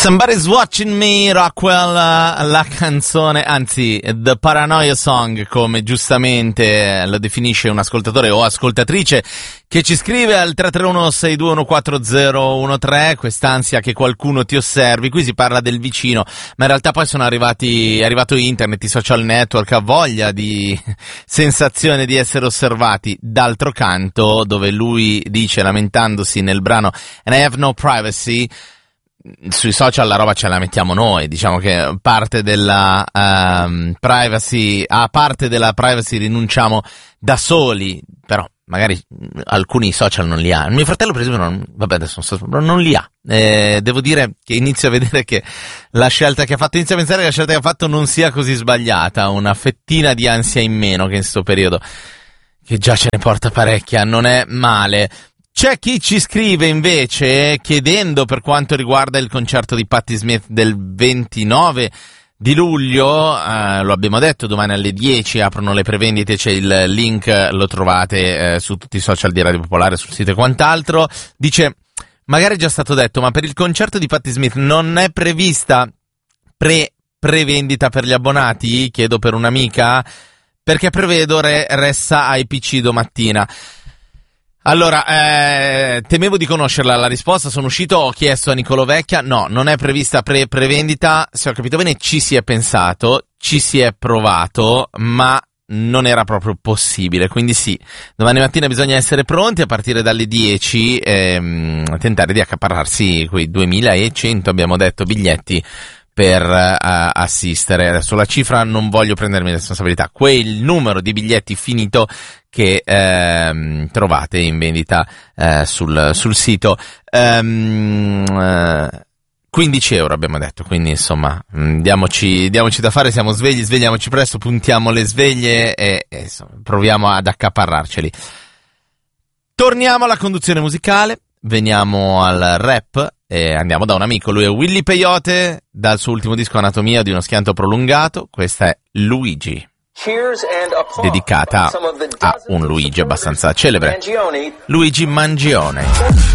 Somebody's Watching Me, Rockwell, la canzone, anzi, The Paranoia Song, come giustamente lo definisce un ascoltatore o ascoltatrice che ci scrive al 331-6214013, quest'ansia che qualcuno ti osservi. Qui si parla del vicino, ma in realtà poi è arrivato internet, i social network, ha voglia di sensazione di essere osservati. D'altro canto, dove lui dice, lamentandosi nel brano And I Have No Privacy, sui social la roba ce la mettiamo noi, diciamo che parte della privacy, a parte della privacy rinunciamo da soli, però magari alcuni social non li ha. Mio fratello per esempio non li ha. Devo dire che inizio a vedere che la scelta che ha fatto, inizio a pensare che la scelta che ha fatto non sia così sbagliata, una fettina di ansia in meno che in sto periodo, che già ce ne porta parecchia, non è male. C'è chi ci scrive invece chiedendo per quanto riguarda il concerto di Patti Smith del 29 di luglio, lo abbiamo detto, domani alle 10 aprono le prevendite, c'è il link, lo trovate su tutti i social di Radio Popolare, sul sito e quant'altro. Dice, magari è già stato detto, ma per il concerto di Patti Smith non è prevista prevendita per gli abbonati? Chiedo per un'amica, perché prevedo ressa ai PC domattina. Allora, temevo di conoscerla la risposta, sono uscito, ho chiesto a Nicolò Vecchia, no, non è prevista prevendita, se ho capito bene ci si è pensato, ci si è provato, ma non era proprio possibile, quindi sì, domani mattina bisogna essere pronti a partire dalle 10 tentare di accaparrarsi quei 2100, abbiamo detto, biglietti per assistere. Adesso la cifra non voglio prendermi responsabilità, quel numero di biglietti finito che trovate in vendita sul sito. 15 euro abbiamo detto, quindi insomma diamoci da fare, siamo svegli, svegliamoci presto, puntiamo le sveglie e insomma, proviamo ad accaparrarceli. Torniamo alla conduzione musicale, veniamo al rap e andiamo da un amico, lui è Willy Peyote, dal suo ultimo disco Anatomia di uno schianto prolungato, questa è Luigi, dedicata a un Luigi abbastanza celebre, Luigi Mangione.